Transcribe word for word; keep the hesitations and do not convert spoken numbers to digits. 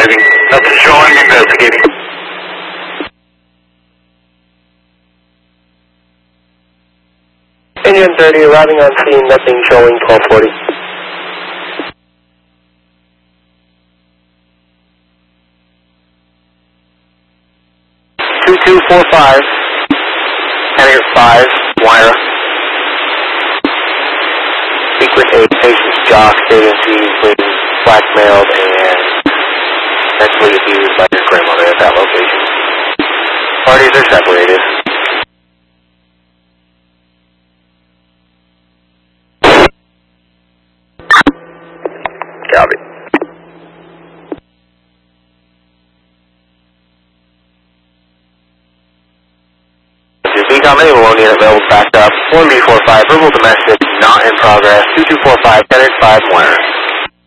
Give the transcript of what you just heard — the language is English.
driving. Nothing showing, investigating. Engine thirty, arriving on scene, nothing showing, twelve forty. two two four five, Henry five, Moira. Sequence eight, patients, Jock, agency, being blackmailed and mentally abused by your grandmother at that location. Parties are separated. Copy. Decom anyone unit available backed up. one B four five, verbal domestic, not in progress. two two four five, Henry five, Moira.